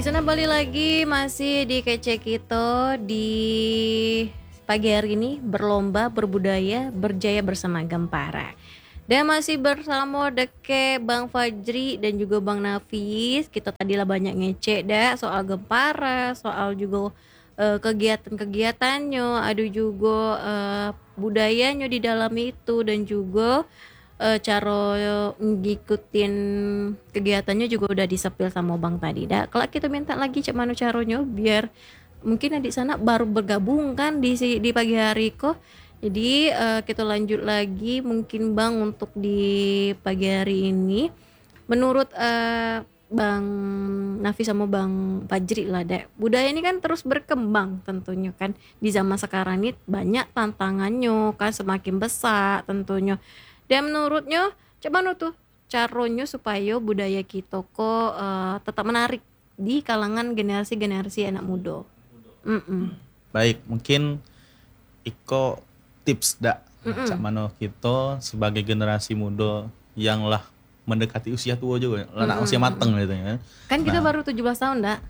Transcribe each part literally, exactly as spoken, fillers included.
Sana balik lagi masih di Kece Kito di pagi hari ini berlomba berbudaya berjaya bersama Gempara. Dan masih bersama Deke Bang Fajri dan juga Bang Nafis. Kita tadilah banyak ngecek dah soal Gempara, soal juga uh, kegiatan-kegiatannya, ada juga uh, budayanya di dalam itu dan juga uh, cara ngikutin kegiatannya juga udah disepil sama Bang tadi dah. Kalau kita minta lagi cak mana caranya biar mungkin di sana baru bergabung kan di di pagi hari kok. Jadi uh, kita lanjut lagi mungkin Bang untuk di pagi hari ini. Menurut uh, Bang Nafi sama Bang Fajri lah dek, budaya ini kan terus berkembang tentunya kan di zaman sekarang ini banyak tantangannya kan semakin besar tentunya. Dan menurutnya coba tuh caranya supaya budaya kita kok uh, tetap menarik di kalangan generasi-generasi anak muda. Mm-mm. Baik, mungkin Iko tips dak cak mano kita sebagai generasi muda yang lah mendekati usia tua juga, lah nak usia mateng gitu ya. Kan kita nah. baru tujuh belas tahun dak.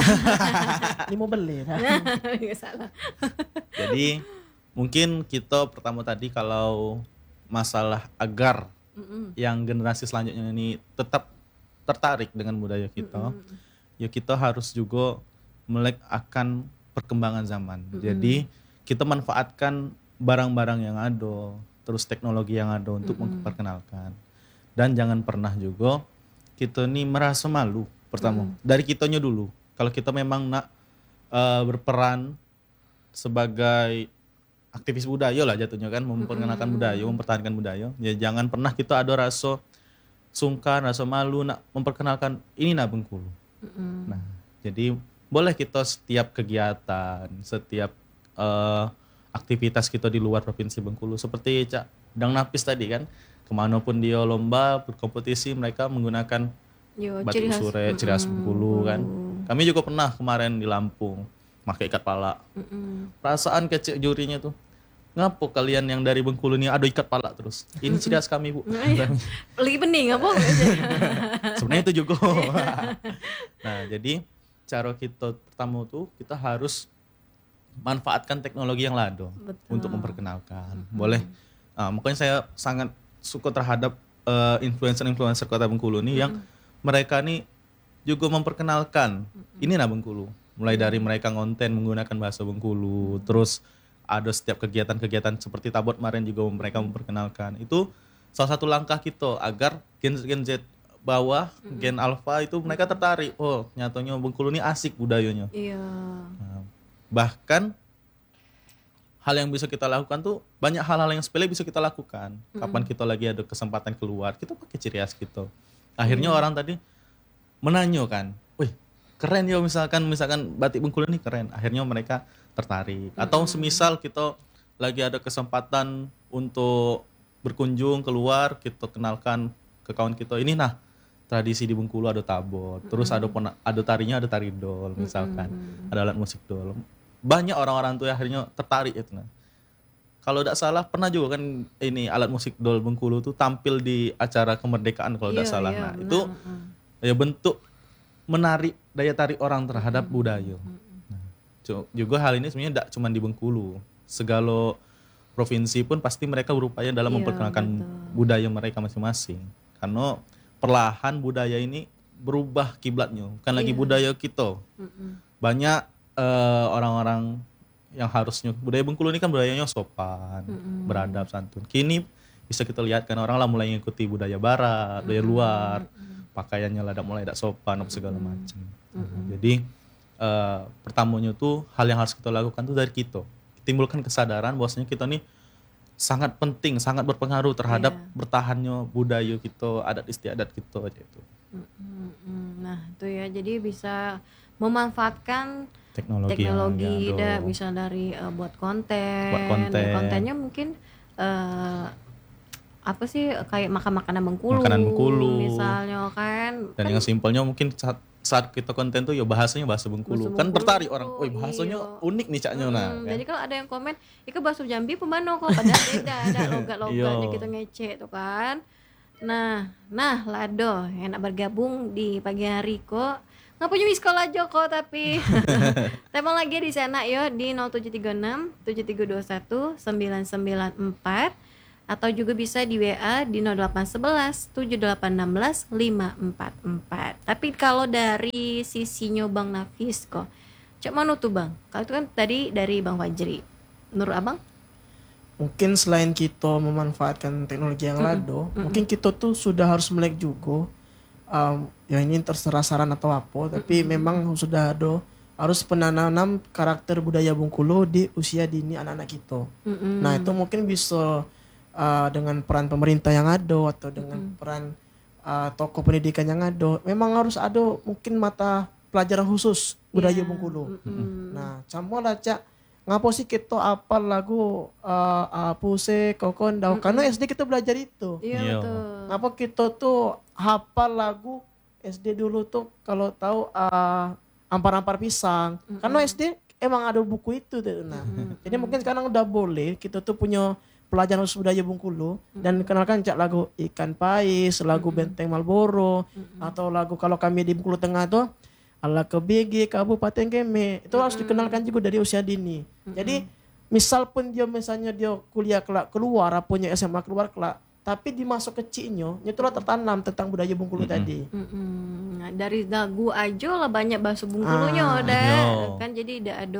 Ini mau beli dah. Enggak salah. Jadi mungkin kita pertama tadi kalau masalah agar Mm-mm. yang generasi selanjutnya ini tetap tertarik dengan budaya kita, Mm-mm. ya kita harus juga melek akan perkembangan zaman. Mm-mm. Jadi kita manfaatkan barang-barang yang ada, terus teknologi yang ada untuk Mm-mm. memperkenalkan. Dan jangan pernah juga kita ini merasa malu. Pertama, Mm-mm. dari kitanya dulu. Kalau kita memang nak uh, berperan sebagai aktivis budaya lah jatuhnya kan, memperkenalkan Mm-mm. budaya, mempertahankan budaya. Ya jangan pernah kita ada rasa sungkan, rasa malu nak memperkenalkan ini nak Bengkulu. Mm-mm. Nah, jadi boleh kita setiap kegiatan, setiap uh, aktivitas kita di luar provinsi Bengkulu seperti Cak Dang Napis tadi kan, kemanapun dia lomba berkompetisi mereka menggunakan Yo, batik usure, ciri khas Bengkulu kan. Kami juga pernah kemarin di Lampung pakai ikat pala. Mm-mm. Perasaan kecil jurinya tuh, ngapo kalian yang dari Bengkulu ini ada ikat pala terus? Ini ciri khas kami bu. Lagi bening apa? Sebenarnya itu juga. Nah jadi cara kita pertama tuh kita harus manfaatkan teknologi yang lado untuk memperkenalkan. Mm-hmm. Boleh. Uh, makanya saya sangat suka terhadap uh, influencer-influencer Kota Bengkulu nih mm-hmm. yang mereka nih juga memperkenalkan mm-hmm. ini nah Bengkulu. Mulai dari mereka ngonten menggunakan bahasa Bengkulu, mm-hmm. terus ada setiap kegiatan-kegiatan seperti Tabot kemarin juga mereka memperkenalkan. Itu salah satu langkah kita agar Gen, Gen Z bawah, mm-hmm. Gen Alpha itu mereka tertarik. Oh, nyatanya Bengkulu ini asik budayanya. Iya. Nah, bahkan hal yang bisa kita lakukan tuh banyak hal-hal yang sepele bisa kita lakukan. Mm-hmm. Kapan kita lagi ada kesempatan keluar, kita pakai ciri khas kita. Akhirnya mm-hmm. orang tadi menanya kan, wih keren ya misalkan misalkan batik Bengkulu ini keren. Akhirnya mereka tertarik. Mm-hmm. Atau semisal kita lagi ada kesempatan untuk berkunjung keluar, kita kenalkan ke kawan kita ini nah tradisi di Bengkulu ada tabot, mm-hmm. terus ada pona, ada tarinya ada tari dol misalkan, mm-hmm. ada alat musik dol. Banyak orang-orang tuh akhirnya tertarik itu nah. Kalau tidak salah pernah juga kan ini alat musik dol Bengkulu tuh tampil di acara kemerdekaan kalau tidak salah. Iya, nah, benar. Itu ya bentuk menarik daya tarik orang terhadap mm-hmm. budaya. Nah, juga hal ini sebenarnya tidak cuma di Bengkulu. Segala provinsi pun pasti mereka berupaya dalam iya, memperkenalkan betul. budaya mereka masing-masing. Karena perlahan budaya ini berubah kiblatnya, bukan iya. lagi budaya kita. Mm-mm. Banyak Uh, orang-orang yang harusnya budaya Bengkulu ini kan budayanya sopan, mm-hmm. beradab, santun. Kini bisa kita lihat kan orang lah mulai mengikuti budaya barat, budaya mm-hmm. luar, pakaiannya lah mulai tidak sopan, apa segala macam. Mm-hmm. Jadi uh, pertamanya tuh hal yang harus kita lakukan tuh dari kita, timbulkan kesadaran bahwasanya kita nih sangat penting, sangat berpengaruh terhadap yeah. bertahannya budaya kita, adat istiadat kita gitu. Mm-hmm. Nah itu ya, jadi bisa memanfaatkan teknologi, teknologi dah bisa dari uh, buat konten, buat konten. Ya, kontennya mungkin uh, apa sih kayak makan makanan Bengkulu, makanan Bengkulu misalnya kan. Dan kan, yang simpelnya mungkin saat, saat kita konten tuh ya bahasanya bahasa Bengkulu, bahasa kan Bengkulu. Tertarik orang, oh bahasanya iya. unik nih caknya hmm, nah. Kan? Jadi kalau ada yang komen, itu bahasa Jambi pemano kok, padahal beda, ada logat-logatnya kita ngecek tuh kan. Nah, nah lado yang nak bergabung di pagi hari kok nggak punya sekolah Joko tapi telepon lagi di sana yo di nol tujuh tiga enam tujuh tiga dua satu sembilan sembilan empat atau juga bisa di W A di nol delapan satu satu tujuh delapan satu enam lima empat empat. Tapi kalau dari sisinya Bang Nafis kok, cak mana tuh Bang? Kalau itu kan tadi dari Bang Fajri. Menurut Abang? Mungkin selain kita memanfaatkan teknologi yang lado, mm-hmm. mungkin kita tuh sudah harus melek juga. Um, ya ini terserah saran atau apa, tapi mm-hmm. memang sudah ada harus penanam karakter budaya Bengkulu di usia dini anak-anak kita. Mm-hmm. Nah itu mungkin bisa uh, dengan peran pemerintah yang ada atau dengan mm-hmm. peran uh, tokoh pendidikan yang ada. Memang harus ada mungkin mata pelajaran khusus budaya yeah. Bengkulu. Mm-hmm. Nah sama lah cak, ngapa sih kita apal lagu uh, apa sih kokon dau? Mm-hmm. Karena S D kita belajar itu. Iya yeah, betul. Ngapa kita tuh hafal lagu S D dulu tuh kalau tahu uh, ampar-ampar pisang. Mm-hmm. Karena S D emang ada buku itu tuh. Nah, mm-hmm. jadi mungkin sekarang udah boleh kita tuh punya pelajaran khusus budaya Bengkulu mm-hmm. dan kenalkan cak lagu Ikan Pais, lagu mm-hmm. Benteng Marlboro mm-hmm. atau lagu kalau kami di Bengkulu Tengah tuh ala ke B G Kabupaten Keme. Itu mm-hmm. harus dikenalkan juga dari usia dini. Mm-hmm. Jadi misal pun dia misalnya dia kuliah kelak keluar, punya S M A keluar kelak, tapi dimasuk kecilnya, itu tertanam tentang budaya Bengkulu mm-hmm. tadi. Mm-hmm. Nah, dari dagu aja lah banyak bahasa Bengkulunya ah, udah kan, jadi tidak ada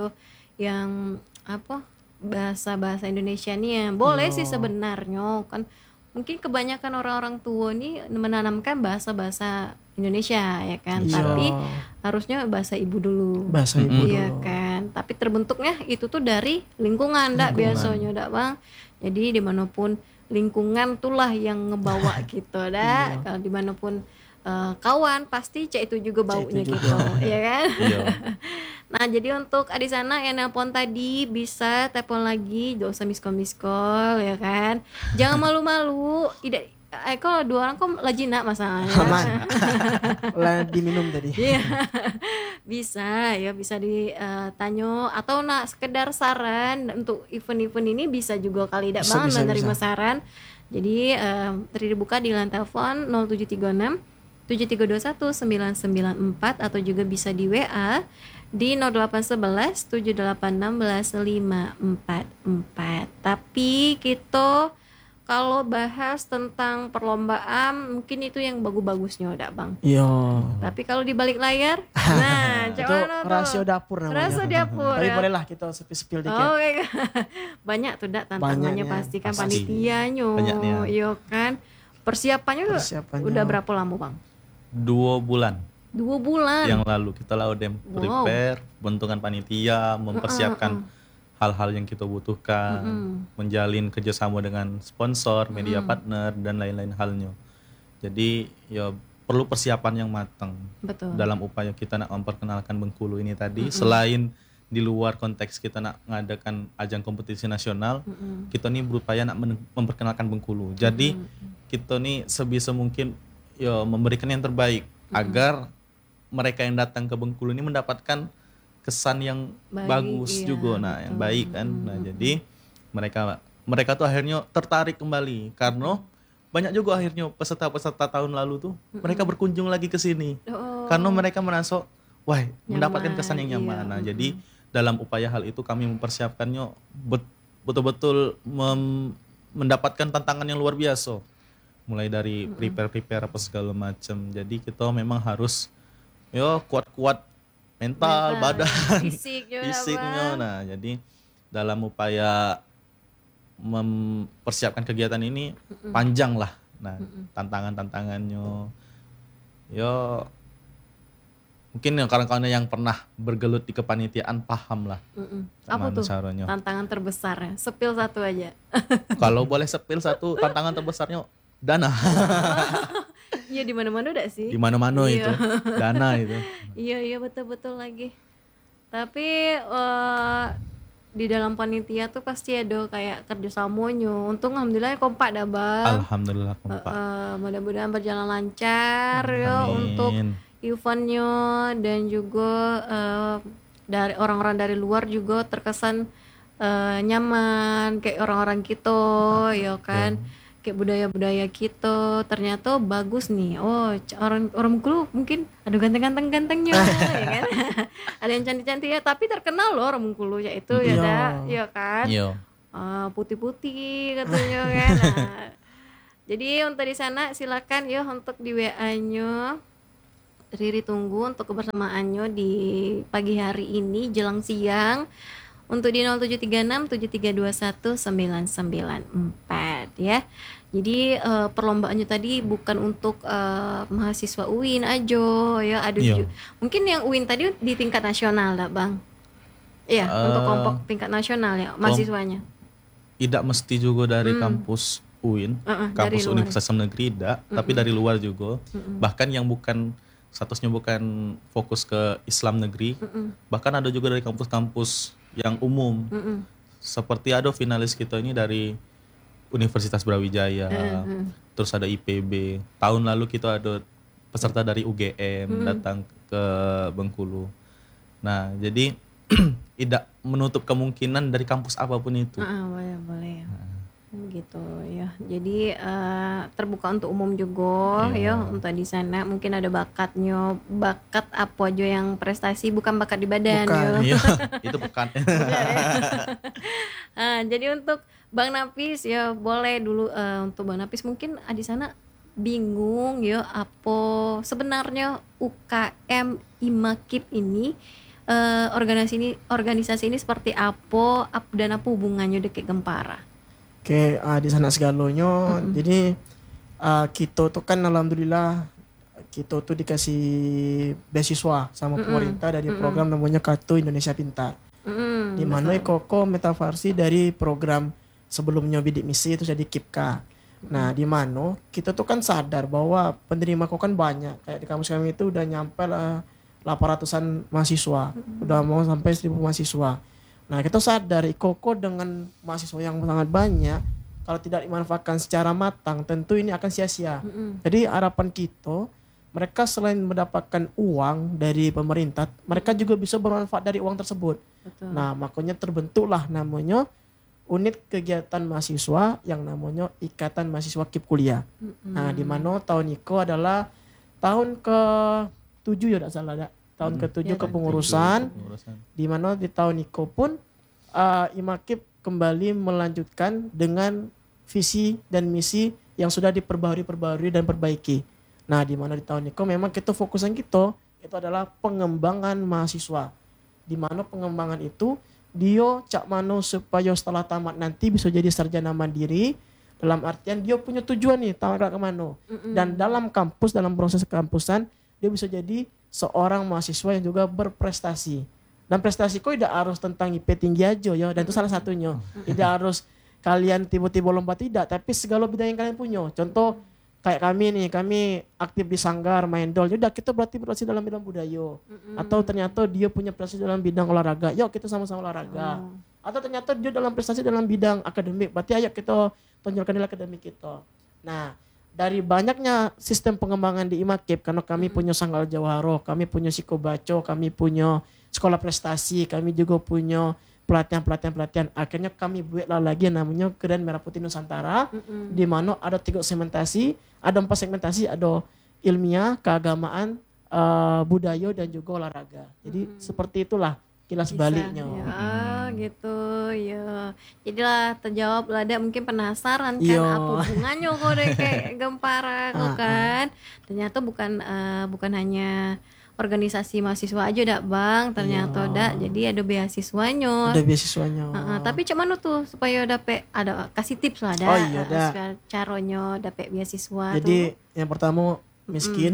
yang apa bahasa-bahasa Indonesia nih ya. Boleh yo. Sih sebenarnya kan, mungkin kebanyakan orang-orang tua nih menanamkan bahasa-bahasa Indonesia ya kan, yo. Tapi harusnya bahasa ibu dulu. Bahasa ibu iya dulu. kan, tapi terbentuknya itu tuh dari lingkungan, lingkungan. Dak biasanya dak Bang. Jadi dimanapun lingkungan itulah yang ngebawa gitu dah. Iya. Kalau dimanapun uh, kawan pasti cek itu juga baunya gitu ya kan. Iya. Nah jadi untuk di sana yang nelpon tadi bisa telepon lagi, gak usah miskol-miskol ya kan, jangan malu-malu. Tidak eh kalau dua orang kok lagi nak masalahnya aman lah diminum tadi. Iya. Bisa ya, bisa ditanya atau nak sekedar saran untuk event-event ini bisa juga kali tidak Bang menerima saran. Jadi um, terbuka di line telepon nol tujuh tiga enam tujuh tiga dua satu sembilan sembilan empat atau juga bisa di W A di nol delapan satu satu tujuh delapan satu enam lima empat empat. Tapi kita kalau bahas tentang perlombaan mungkin itu yang bagus-bagusnya udah Bang. Iya. Tapi kalau di balik layar, nah, itu rahasia dapur namanya. Rahasia dapur. Tapi ya. Bolehlah kita sepil-sepil dikit. Oh, okay. Banyak tuh dak tantangannya pasti kan panitianya. Iya kan. Persiapannya, Persiapannya udah berapa lama Bang? Dua bulan. Dua bulan. Yang lalu kita laudem prepare, wow. bentukan panitia, mempersiapkan uh, uh, uh. hal-hal yang kita butuhkan, mm-hmm. menjalin kerjasama dengan sponsor, media mm-hmm. partner dan lain-lain halnya. Jadi ya perlu persiapan yang matang. Betul. Dalam upaya kita nak memperkenalkan Bengkulu ini tadi. Mm-hmm. Selain di luar konteks kita nak mengadakan ajang kompetisi nasional, mm-hmm. kita nih berupaya nak memperkenalkan Bengkulu. Jadi mm-hmm. kita nih sebisa mungkin ya memberikan yang terbaik mm-hmm. agar mereka yang datang ke Bengkulu ini mendapatkan kesan yang baik, bagus iya, juga, nah betul. Yang baik kan. Nah hmm. jadi mereka mereka tuh akhirnya tertarik kembali karena banyak juga akhirnya peserta-peserta tahun lalu tuh hmm. mereka berkunjung lagi ke sini oh. karena mereka merasa wah nyaman, mendapatkan kesan yang nyaman. Iya. Nah hmm. jadi dalam upaya hal itu kami mempersiapkannya bet, betul-betul mem, mendapatkan tantangan yang luar biasa, mulai dari hmm. prepare-prepare apa segala macam. Jadi kita memang harus yo kuat-kuat mental, mental, badan, fisiknya, fisiknya. Nah, jadi dalam upaya mempersiapkan kegiatan ini mm-mm. panjang lah. Nah, mm-mm. tantangan-tantangannya, yo mungkin yang kawan-kawan yang pernah bergelut di kepanitiaan paham lah. Apa tuh caranya. Tantangan terbesarnya? Sepil satu aja. Kalau boleh sepil satu, tantangan terbesarnya dana. Iya di mana-mana udah sih. Di mana-mana itu dana itu. Iya iya betul-betul lagi. Tapi uh, di dalam panitia tuh pasti ada kayak kerjasamanya. Untung alhamdulillah kompak dah Bang. Alhamdulillah kompak. Uh, uh, mudah-mudahan berjalan lancar ya untuk eventnya dan juga uh, dari orang-orang dari luar juga terkesan uh, nyaman kayak orang-orang kita ya kan. kayak budaya-budaya kita ternyata bagus nih. Oh, c- orang orang Bengkulu mungkin ada ganteng-ganteng gantengnya ya kan. Ada yang cantik-cantik ya, tapi terkenal loh orang Bengkulu yaitu ya Iya. ada ya kan. Iya. Ah, putih-putih katanya kan. Nah, jadi untuk di sana silakan ya untuk di W A-nya. Riri tunggu untuk kebersamaannya di pagi hari ini jelang siang untuk di nol tujuh tiga enam tujuh tiga dua satu sembilan sembilan empat ya. Jadi eh, perlombaannya tadi bukan untuk eh, mahasiswa U I N aja ya, ada Iya. ju- mungkin yang U I N tadi di tingkat nasional lah Bang. Iya, untuk Eh, kelompok tingkat nasional ya mahasiswanya. Tidak mesti juga dari kampus U I N, Uh-uh, dari kampus luar. Universitas Islam Negeri tidak, tapi dari luar juga. Bahkan yang bukan statusnya bukan fokus ke Islam negeri, bahkan ada juga dari kampus-kampus yang umum. Mm-mm. Seperti ada finalis kita ini dari Universitas Brawijaya, terus ada I P B. Tahun lalu kita ada peserta dari U G M datang ke Bengkulu. Nah, jadi tidak menutup kemungkinan dari kampus apapun itu. Ah, boleh boleh gitu ya. Jadi eh, terbuka untuk umum juga ya untuk di sana. Mungkin ada bakatnya, bakat apa aja yang prestasi, bukan bakat di badan Bukan. ya. Iya, itu bukan. Ah, jadi untuk Bang Napis ya boleh dulu eh, untuk Bang Napis mungkin ah, di sana bingung ya apa sebenarnya U K M Imakib ini eh, organisasi ini organisasi ini seperti apa ap- dan apa hubungannya dengan Gempara? Oke, ah, di sana segalanya. Jadi ah, kita tuh kan alhamdulillah kita tuh dikasih beasiswa sama pemerintah dari program namanya Kartu Indonesia Pintar. Mm, Di mana Koko metaversi dari program sebelumnya bidik misi itu jadi Kipka. Nah, di mana kita tuh kan sadar bahwa penerima kok kan banyak. Kayak di kampus kami itu udah nyampe lah delapan ratusan mahasiswa. Udah mau sampai seribu mahasiswa. Nah, kita sadar Koko dengan mahasiswa yang sangat banyak, kalau tidak dimanfaatkan secara matang, tentu ini akan sia-sia. Jadi harapan kita, mereka selain mendapatkan uang dari pemerintah, mereka juga bisa bermanfaat dari uang tersebut. Betul. Nah, makanya terbentuklah namanya unit kegiatan mahasiswa yang namanya Ikatan Mahasiswa Kip Kuliah. Nah, di mana tahun itu adalah tahun ke tujuh ya tidak salah ada. Tahun ke tujuh Ya, kepengurusan, Pengurusan. di mana di tahun itu pun uh, Imakib kembali melanjutkan dengan visi dan misi yang sudah diperbarui-perbarui dan perbaiki. Nah, di mana di tahun itu memang kita fokusan kita itu adalah pengembangan mahasiswa. Di mana pengembangan itu dia cak mano supaya setelah tamat nanti bisa jadi sarjana mandiri, dalam artian dia punya tujuan nih tamat ke mana. Dan dalam kampus, dalam proses kampusan dia bisa jadi seorang mahasiswa yang juga berprestasi. Dan prestasi kok tidak harus tentang I P tinggi aja ya, dan itu salah satunya. Tidak harus kalian tiba-tiba lomba, tidak, tapi segala bidang yang kalian punya. Contoh kayak kami nih, kami aktif di sanggar main dol. Udah kita berarti berprestasi dalam bidang budaya. Atau ternyata dia punya prestasi dalam bidang olahraga. Yuk kita sama-sama olahraga. Atau ternyata dia dalam prestasi dalam bidang akademik. Berarti ayo kita tonjolkan nilai akademik kita. Nah, dari banyaknya sistem pengembangan di Imakib, karena kami punya Sanggal Jawaharo, kami punya Psikobaco, kami punya sekolah prestasi, kami juga punya pelatihan-pelatihan-pelatihan. Akhirnya kami buatlah lagi yang namanya Keren Merah Putih Nusantara, di mana ada tiga segmentasi, ada empat segmentasi, ada ilmiah, keagamaan, eh, budaya, dan juga olahraga. Jadi seperti itulah kilas baliknya. Ya, ah, gitu ya. Jadilah terjawab lah, ada mungkin penasaran kan Iya. apa hubungannya kok deh kayak Gempara kok kan. Ternyata bukan eh, bukan hanya organisasi mahasiswa aja dak Bang, ternyata dak. Jadi ada beasiswanya. Ada beasiswanya. Heeh, tapi cuman tuh supaya dapet ada kasih tips lah ada Oh iya, dak. caranya dapet beasiswa Jadi yang pertama miskin.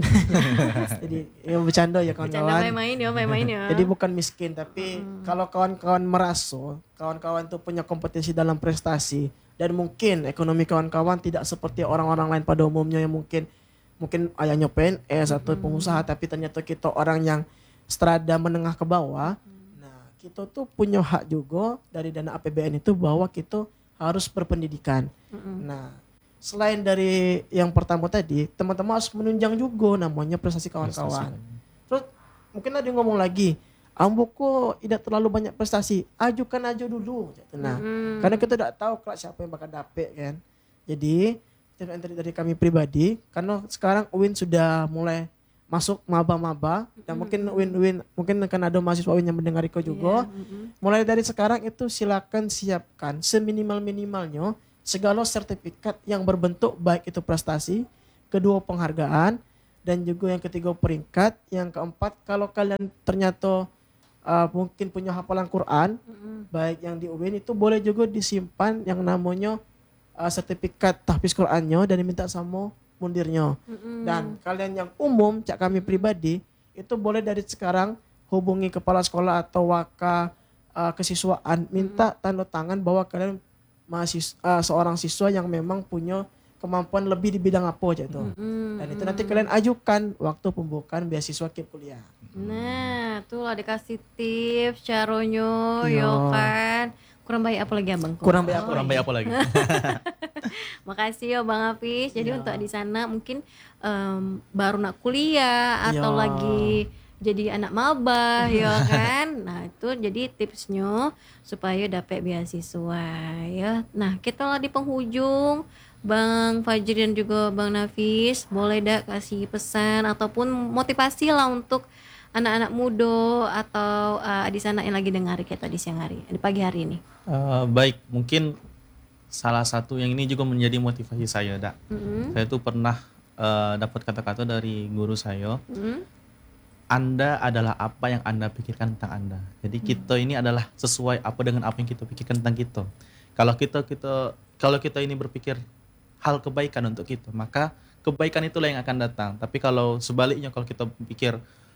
Jadi ya bercanda ya tuh. Bercanda kawan-kawan. main-main ya, main-main ya. Jadi bukan miskin, tapi kalau kawan-kawan merasa kawan-kawan itu punya kompetisi dalam prestasi dan mungkin ekonomi kawan-kawan tidak seperti orang-orang lain pada umumnya yang mungkin mungkin ayahnya P N S atau pengusaha, tapi ternyata kita orang yang strata menengah ke bawah. Nah, kita tuh punya hak juga dari dana A P B N itu bahwa kita harus berpendidikan. Nah, selain dari yang pertama tadi, teman-teman harus menunjang juga namanya prestasi kawan-kawan. Terus mungkin ada yang ngomong lagi, Ambo kok tidak terlalu banyak prestasi, ajukan aja dulu. Nah, karena kita tidak tahu kelak siapa yang bakal dapet kan. Jadi tips and trik dari kami pribadi, karena sekarang U I N sudah mulai masuk maba-maba dan mungkin U I N, U I N mungkin akan ada mahasiswa U I N yang mendengar Iko juga. Iya, mm-mm. Mulai dari sekarang itu silakan siapkan seminimal-minimalnya segala sertifikat yang berbentuk baik itu prestasi, kedua penghargaan, dan juga yang ketiga peringkat, yang keempat kalau kalian ternyata uh, mungkin punya hafalan Quran, Mm-mm. baik yang di U I N itu boleh juga disimpan yang namanya uh, sertifikat tahfiz Qurannya dan diminta sama mundirnya. Mm-mm. Dan kalian yang umum, cak kami pribadi, itu boleh dari sekarang hubungi kepala sekolah atau waka uh, kesiswaan, minta tanda tangan bahwa kalian mahasiswa, uh, seorang siswa yang memang punya kemampuan lebih di bidang apa aja tuh. Mm-mm. Dan itu nanti kalian ajukan waktu pembukaan beasiswa K I P kuliah. Nah, tuh lah dikasih tips caronyo, Iya. yo kan. Kurang baik apa lagi abang? Kurang baik apa Kurang baik apa lagi? Makasih ya Bang Hafiz. Jadi Iya. untuk di sana mungkin em, baru nak kuliah atau Iya. lagi jadi anak maba ya kan. Nah, itu jadi tipsnya supaya dapat beasiswa ya. Nah, kita lah di penghujung. Bang Fajri dan juga Bang Nafis, boleh dak kasih pesan ataupun motivasi lah untuk anak-anak muda atau uh, di sana yang lagi dengar kita di siang hari, di pagi hari ini. Eh, baik, mungkin salah satu yang ini juga menjadi motivasi saya, Dak. Mm-mm. Saya tuh pernah eh, dapat kata-kata dari guru saya, Mm-mm. Anda adalah apa yang Anda pikirkan tentang Anda. Jadi kita ini adalah sesuai apa dengan apa yang kita pikirkan tentang kita. Kalau kita kita kalau kita ini berpikir hal kebaikan untuk kita, maka kebaikan itulah yang akan datang. Tapi kalau sebaliknya, kalau kita pikir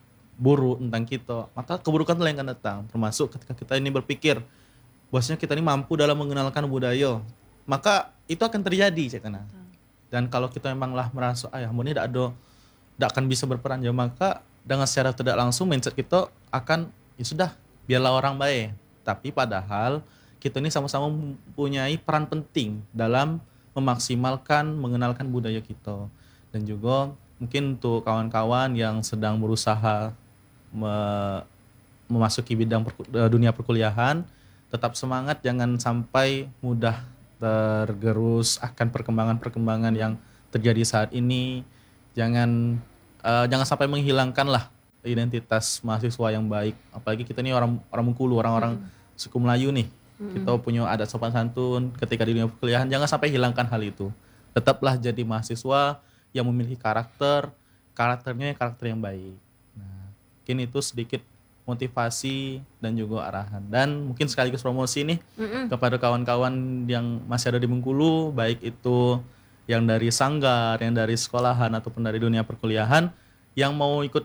buruk tentang kita, maka keburukan itulah yang akan datang. Termasuk ketika kita ini berpikir bahwasanya kita ini mampu dalam mengenalkan budaya, maka itu akan terjadi, saya kena. Dan kalau kita memanglah merasa ayah ini tidak ada, tidak akan bisa berperan jauh, maka dengan secara tidak langsung mindset kita akan ya sudah, biarlah orang baik. Tapi padahal kita ini sama-sama mempunyai peran penting dalam memaksimalkan, mengenalkan budaya kita. Dan juga mungkin untuk kawan-kawan yang sedang berusaha me- memasuki bidang perku- dunia perkuliahan, tetap semangat, jangan sampai mudah tergerus akan perkembangan-perkembangan yang terjadi saat ini. Jangan eh, jangan sampai menghilangkanlah identitas mahasiswa yang baik. Apalagi kita ini orang orang Bengkulu, orang-orang suku Melayu nih. Kita punya adat sopan santun ketika di dunia perkuliahan, jangan sampai hilangkan hal itu. Tetaplah jadi mahasiswa yang memiliki karakter, karakternya karakter yang baik. Nah, mungkin itu sedikit motivasi dan juga arahan. Dan mungkin sekaligus promosi nih Mm-mm. kepada kawan-kawan yang masih ada di Bengkulu, baik itu yang dari sanggar, yang dari sekolahan ataupun dari dunia perkuliahan, yang mau ikut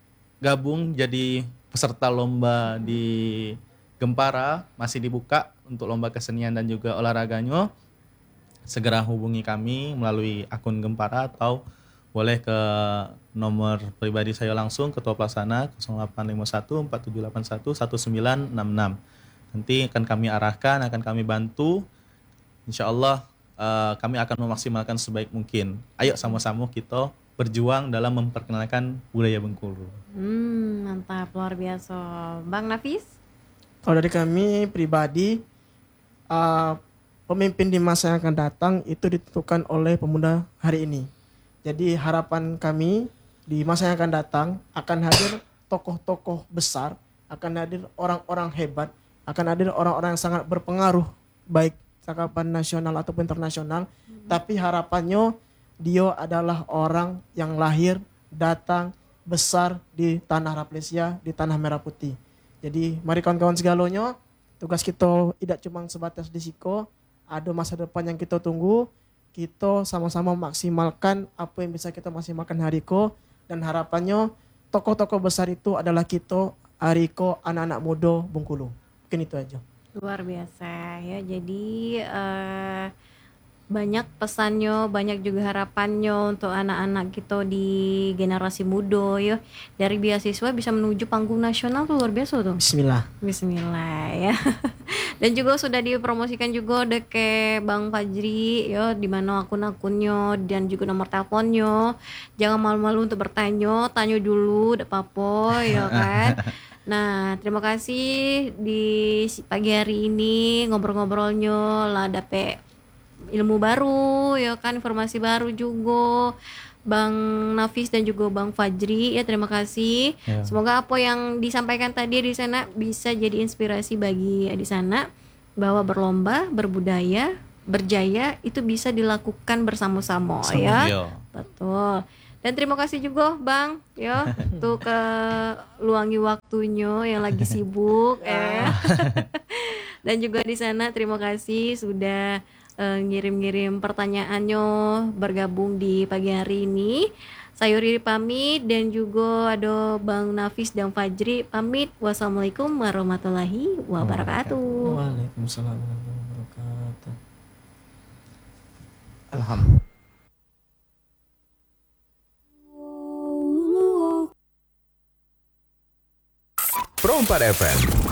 gabung jadi peserta lomba di Gempara, masih dibuka untuk lomba kesenian dan juga olahraganya. Segera hubungi kami melalui akun Gempara atau boleh ke nomor pribadi saya langsung, Ketua Pelaksana nol delapan lima satu empat tujuh delapan satu satu sembilan enam enam. Nanti akan kami arahkan, akan kami bantu. Insya Allah eh, kami akan memaksimalkan sebaik mungkin. Ayo sama-sama kita berjuang dalam memperkenalkan budaya Bengkulu. Hmm, mantap, luar biasa. Bang Nafis? Kalau dari kami pribadi, uh, pemimpin di masa yang akan datang itu ditentukan oleh pemuda hari ini. Jadi harapan kami di masa yang akan datang akan hadir tokoh-tokoh besar, akan hadir orang-orang hebat, akan hadir orang-orang yang sangat berpengaruh, baik cakupan nasional ataupun internasional. Hmm. Tapi harapannya dia adalah orang yang lahir, datang, besar di tanah Rafflesia, di tanah Merah Putih. Jadi mari kawan-kawan segalanya, tugas kita tidak cuma sebatas di Siko, ada masa depan yang kita tunggu. Kita sama-sama maksimalkan apa yang bisa kita maksimalkan Hariko, dan harapannya tokoh-tokoh besar itu adalah kita, Hariko, anak-anak muda Bengkulu. Mungkin itu aja. Luar biasa ya. Jadi eh, banyak pesannya, banyak juga harapannya untuk anak-anak kita di generasi muda ya. Dari beasiswa bisa menuju panggung nasional tuh luar biasa tuh. Bismillah. Bismillah ya. Dan juga sudah dipromosikan juga deke Bang Fajri ya, di mana akun-akunnya dan juga nomor teleponnya. Jangan malu-malu untuk bertanya, tanya dulu, tidak apa-apa ya kan. Nah, terima kasih di pagi hari ini ngobrol-ngobrolnya lah dapet ilmu baru ya kan, informasi baru juga. Bang Nafis dan juga Bang Fajri ya, terima kasih. Ya. Semoga apa yang disampaikan tadi di sana bisa jadi inspirasi bagi di sana bahwa berlomba, berbudaya, berjaya itu bisa dilakukan bersama-sama ya. Iya. Betul. Dan terima kasih juga Bang ya untuk ke luangi waktunya yang lagi sibuk eh. Dan juga di sana terima kasih sudah uh, ngirim-ngirim pertanyaannya bergabung di pagi hari ini. Saya Riri pamit dan juga ada Bang Nafis dan Fajri pamit. Wassalamualaikum warahmatullahi wabarakatuh. Waalaikumsalam warahmatullahi wabarakatuh. Alhamdulillah. Pro empat F M